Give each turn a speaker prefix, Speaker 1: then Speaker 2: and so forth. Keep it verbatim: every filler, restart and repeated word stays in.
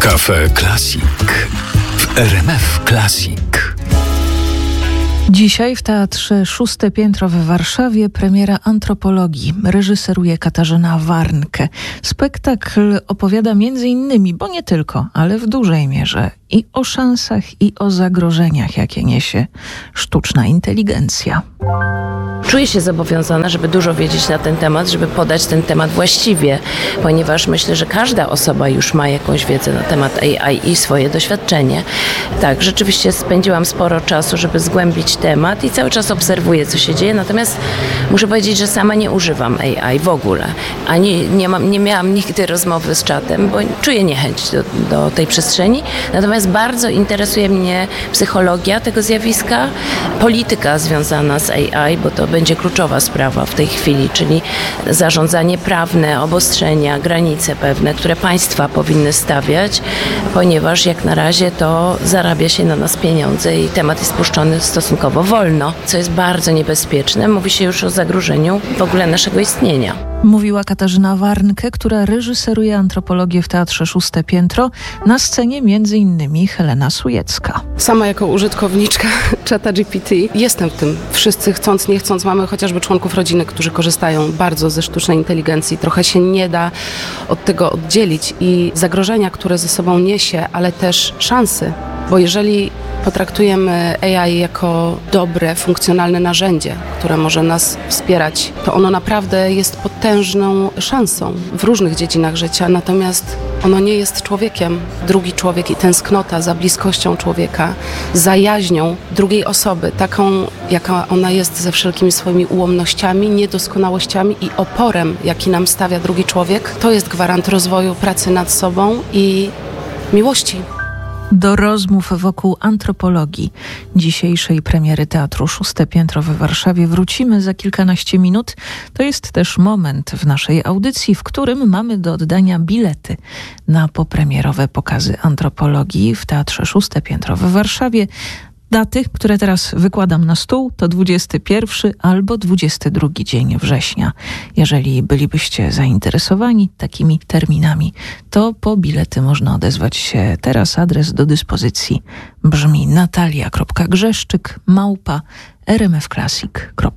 Speaker 1: Cafe Classic w R M F Classic.
Speaker 2: Dzisiaj w Teatrze Szóste Piętro w Warszawie premiera Antropologii. Reżyseruje Katarzyna Warnke. Spektakl opowiada między innymi, bo nie tylko, ale w dużej mierze i o szansach, i o zagrożeniach, jakie niesie sztuczna inteligencja.
Speaker 3: Czuję się zobowiązana, żeby dużo wiedzieć na ten temat, żeby podać ten temat właściwie, ponieważ myślę, że każda osoba już ma jakąś wiedzę na temat A I i swoje doświadczenie. Tak, rzeczywiście spędziłam sporo czasu, żeby zgłębić temat i cały czas obserwuję, co się dzieje, natomiast muszę powiedzieć, że sama nie używam A I w ogóle. Ani nie, mam, nie miałam nigdy rozmowy z czatem, bo czuję niechęć do, do tej przestrzeni, natomiast bardzo interesuje mnie psychologia tego zjawiska, polityka związana z A I, bo to będzie kluczowa sprawa w tej chwili, czyli zarządzanie prawne, obostrzenia, granice pewne, które państwa powinny stawiać, ponieważ jak na razie to zarabia się na nas pieniądze i temat jest puszczony stosunkowo wolno, co jest bardzo niebezpieczne. Mówi się już o zagrożeniu w ogóle naszego istnienia.
Speaker 2: Mówiła Katarzyna Warnke, która reżyseruje Antropologię w Teatrze Szóste Piętro. Na scenie między innymi Helena Sujecka.
Speaker 4: Sama jako użytkowniczka czata G P T jestem w tym. Wszyscy chcąc, nie chcąc, mamy chociażby członków rodziny, którzy korzystają bardzo ze sztucznej inteligencji. Trochę się nie da od tego oddzielić i zagrożenia, które ze sobą niesie, ale też szansy. Bo jeżeli potraktujemy A I jako dobre, funkcjonalne narzędzie, które może nas wspierać, to ono naprawdę jest potężną szansą w różnych dziedzinach życia, natomiast ono nie jest człowiekiem. Drugi człowiek i tęsknota za bliskością człowieka, za jaźnią drugiej osoby, taką, jaka ona jest ze wszelkimi swoimi ułomnościami, niedoskonałościami i oporem, jaki nam stawia drugi człowiek, to jest gwarant rozwoju, pracy nad sobą i miłości.
Speaker 2: Do rozmów wokół antropologii dzisiejszej premiery Teatru Szóste Piętro w Warszawie wrócimy za kilkanaście minut. To jest też moment w naszej audycji, w którym mamy do oddania bilety na popremierowe pokazy antropologii w Teatrze Szóste Piętro w Warszawie. Daty, które teraz wykładam na stół, to dwudziesty pierwszy albo dwudziesty drugi dzień września. Jeżeli bylibyście zainteresowani takimi terminami, to po bilety można odezwać się teraz. Adres do dyspozycji brzmi natalia kropka grzeszczyk małpa r m f classic kropka